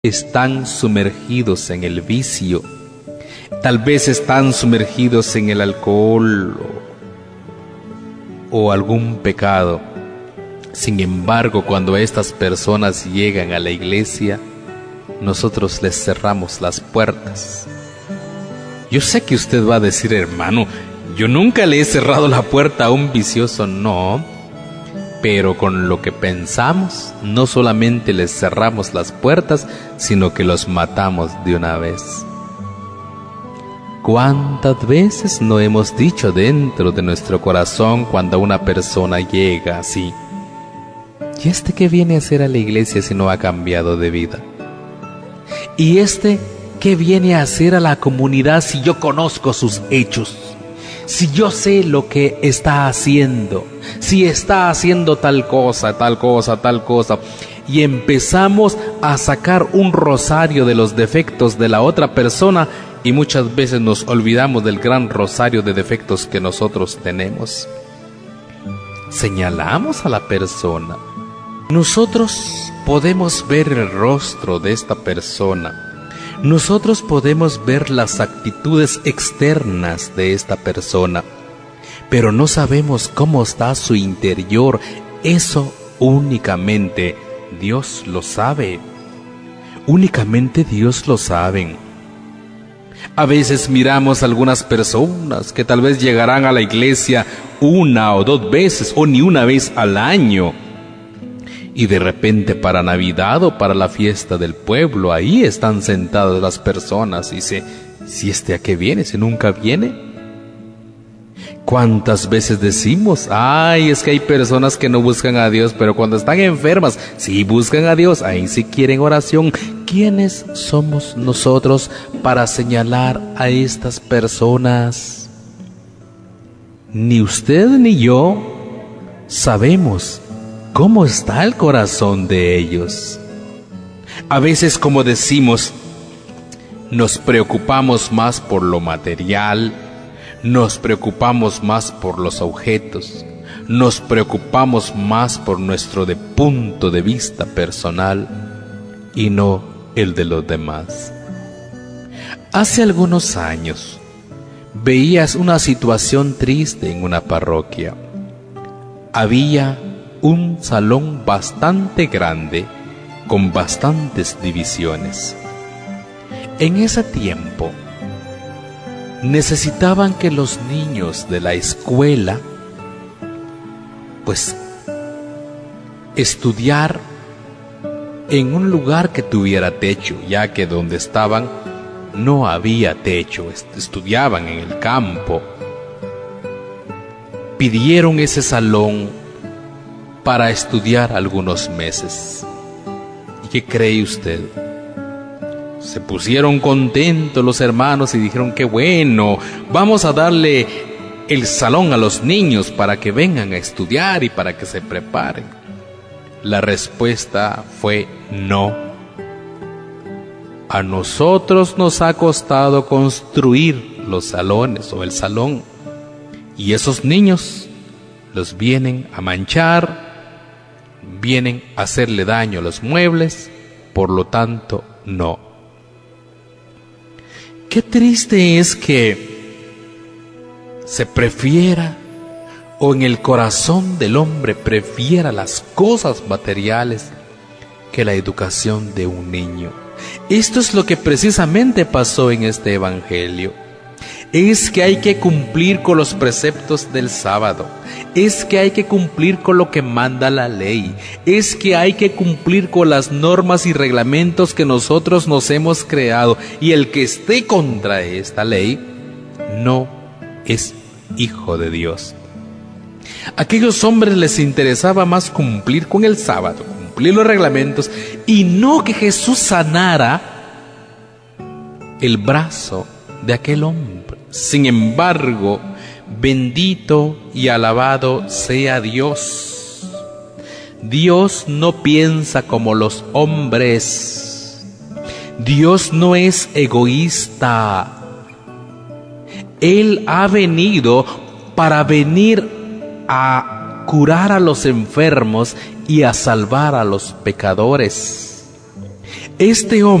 están sumergidos en el vicio, tal vez están sumergidos en el alcohol o algún pecado. Sin embargo, cuando estas personas llegan a la iglesia, nosotros les cerramos las puertas. Yo sé que usted va a decir: hermano, yo nunca le he cerrado la puerta a un vicioso. No, pero con lo que pensamos, no solamente les cerramos las puertas, sino que los matamos de una vez. ¿Cuántas veces no hemos dicho dentro de nuestro corazón cuando una persona llega así? ¿Y este qué viene a hacer a la iglesia si no ha cambiado de vida? ¿Y este qué viene a hacer a la comunidad si yo conozco sus hechos? Si yo sé lo que está haciendo, si está haciendo tal cosa, tal cosa, tal cosa, y empezamos a sacar un rosario de los defectos de la otra persona, y muchas veces nos olvidamos del gran rosario de defectos que nosotros tenemos. Señalamos a la persona. Nosotros podemos ver el rostro de esta persona. Nosotros podemos ver las actitudes externas de esta persona, pero no sabemos cómo está su interior. Eso únicamente Dios lo sabe. Únicamente Dios lo sabe. A veces miramos a algunas personas que tal vez llegarán a la iglesia 1 o 2 veces o ni una vez al año. Y de repente para Navidad o para la fiesta del pueblo, ahí están sentadas las personas y dice: ¿si este a qué viene? ¿Si nunca viene? ¿Cuántas veces decimos: ay, es que hay personas que no buscan a Dios, pero cuando están enfermas, sí buscan a Dios, ahí sí quieren oración? ¿Quiénes somos nosotros para señalar a estas personas? Ni usted ni yo sabemos ¿cómo está el corazón de ellos? A veces, como decimos, nos preocupamos más por lo material, nos preocupamos más por los objetos, nos preocupamos más por nuestro punto de vista personal y no el de los demás. Hace algunos años veías una situación triste en una parroquia. Había un salón bastante grande con bastantes divisiones. En ese tiempo necesitaban que los niños de la escuela estudiar en un lugar que tuviera techo, ya que donde estaban no había techo, estudiaban en el campo. Pidieron ese salón para estudiar algunos meses. ¿Y qué cree usted? Se pusieron contentos los hermanos y dijeron: qué bueno, vamos a darle el salón a los niños para que vengan a estudiar y para que se preparen. La respuesta fue no. A nosotros nos ha costado construir los salones o el salón, y esos niños los vienen a manchar, vienen a hacerle daño a los muebles, por lo tanto, no. Qué triste es que se prefiera, o en el corazón del hombre prefiera las cosas materiales que la educación de un niño. Esto es lo que precisamente pasó en este evangelio. Es que hay que cumplir con los preceptos del sábado, es que hay que cumplir con lo que manda la ley, es que hay que cumplir con las normas y reglamentos que nosotros nos hemos creado, y el que esté contra esta ley no es hijo de Dios. A aquellos hombres les interesaba más cumplir con el sábado, cumplir los reglamentos, y no que Jesús sanara el brazo de aquel hombre. Sin embargo, bendito y alabado sea Dios. Dios no piensa como los hombres. Dios no es egoísta. Él ha venido para venir a curar a los enfermos y a salvar a los pecadores. este